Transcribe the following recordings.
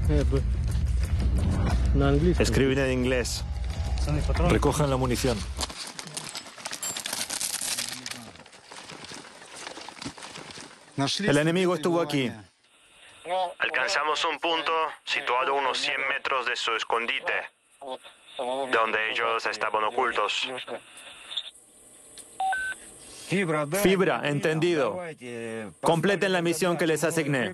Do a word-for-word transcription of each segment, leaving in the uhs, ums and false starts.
Escriben en inglés. Recojan la munición. El enemigo estuvo aquí. Alcanzamos un punto situado a unos cien metros de su escondite, donde ellos estaban ocultos. Fibra, entendido. Completen la misión que les asigné.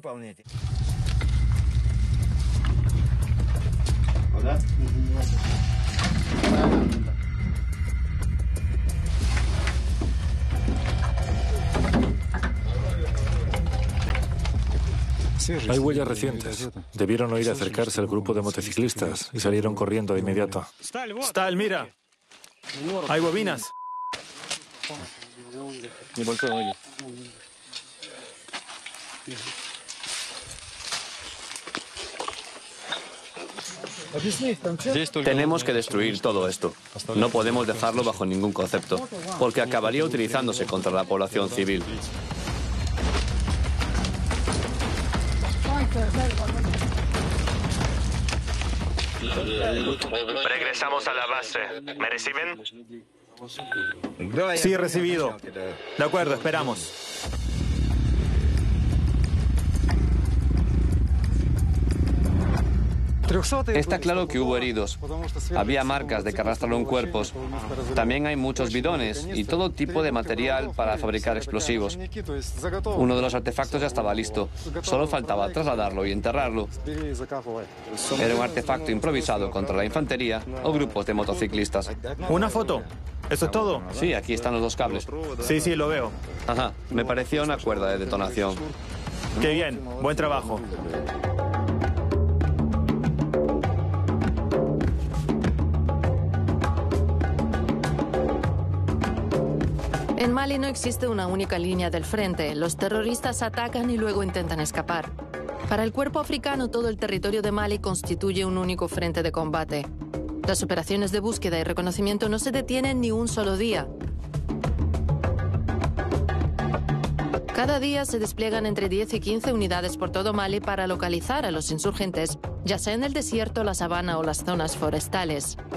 Hay huellas recientes. Debieron oír acercarse al grupo de motociclistas y salieron corriendo de inmediato. Stal, mira. Hay bobinas. Tenemos que destruir todo esto. No podemos dejarlo bajo ningún concepto, porque acabaría utilizándose contra la población civil. Regresamos a la base. ¿Me reciben? Sí, recibido. De acuerdo, esperamos. Está claro que hubo heridos. Había marcas de que arrastraron cuerpos. También hay muchos bidones y todo tipo de material para fabricar explosivos. Uno de los artefactos ya estaba listo. Solo faltaba trasladarlo y enterrarlo. Era un artefacto improvisado contra la infantería o grupos de motociclistas. ¿Una foto? ¿Eso es todo? Sí, aquí están los dos cables. Sí, sí, lo veo. Ajá, me parecía una cuerda de detonación. Qué bien, buen trabajo. En Mali no existe una única línea del frente. Los terroristas atacan y luego intentan escapar. Para el cuerpo africano, todo el territorio de Mali constituye un único frente de combate. Las operaciones de búsqueda y reconocimiento no se detienen ni un solo día. Cada día se despliegan entre diez y quince unidades por todo Mali para localizar a los insurgentes, ya sea en el desierto, la sabana o las zonas forestales.